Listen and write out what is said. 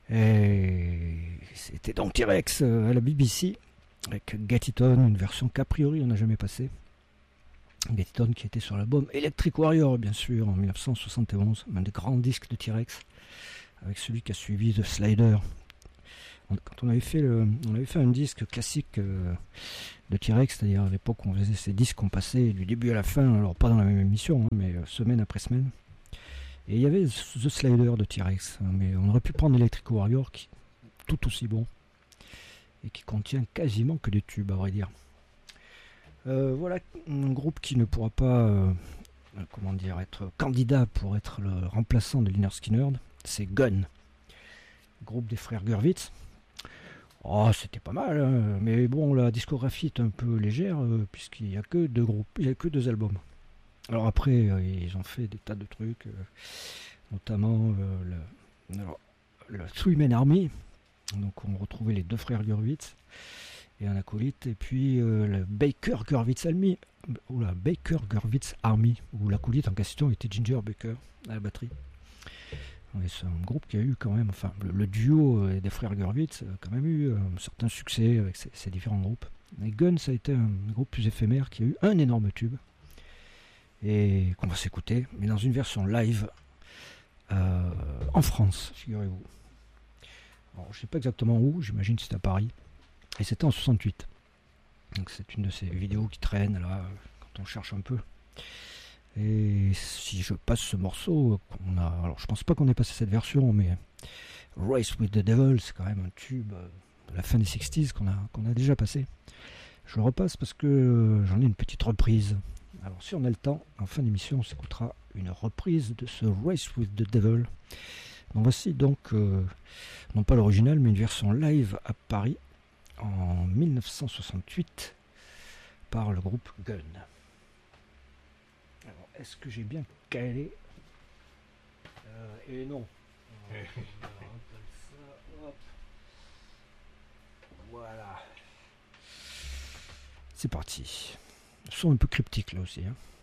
Et c'était donc T-Rex à la BBC avec Get It On, une version qu'a priori on n'a jamais passée. Get It On qui était sur l'album Electric Warrior, bien sûr, en 1971, un des grands disques de T-Rex, avec celui qui a suivi The Slider. Quand on avait fait un disque classique de T-Rex, c'est-à-dire à l'époque où on faisait ces disques qu'on passait du début à la fin, alors pas dans la même émission, hein, mais semaine après semaine. Et il y avait The Slider de T-Rex, hein, mais on aurait pu prendre Electric Warrior, qui est tout aussi bon, et qui contient quasiment que des tubes, à vrai dire. Voilà un groupe qui ne pourra pas être candidat pour être le remplaçant de Lynyrd Skynyrd, c'est Gun, groupe des frères Gurwitz. Oh, c'était pas mal, hein, mais bon, la discographie est un peu légère, puisqu'il n'y a que deux groupes, il n'y a que deux albums. Alors après, ils ont fait des tas de trucs, notamment le Three Men Army, donc on retrouvait les deux frères Gurwitz et un acolyte, et puis le Baker Gurwitz Army, où l'acolyte en question était Ginger Baker à la batterie. Et c'est un groupe qui a eu quand même, enfin le duo des frères Gurwitz a quand même eu un certain succès avec ces différents groupes. Et Gun, ça a été un groupe plus éphémère qui a eu un énorme tube et qu'on va s'écouter, mais dans une version live en France, figurez-vous. Alors, je sais pas exactement où, j'imagine que c'était à Paris, et c'était en 68. Donc c'est une de ces vidéos qui traînent là quand on cherche un peu. Et si je passe ce morceau, alors je pense pas qu'on ait passé cette version, mais Race with the Devil, c'est quand même un tube de la fin des 60s qu'on a déjà passé. Je le repasse parce que j'en ai une petite reprise. Alors si on a le temps, en fin d'émission, on s'écoutera une reprise de ce Race with the Devil. Donc voici donc, non pas l'original, mais une version live à Paris en 1968 par le groupe Gun. Alors, est-ce que j'ai bien calé et non. Alors, ça, hop. Voilà. C'est parti. Le son un peu cryptique là aussi. Hein.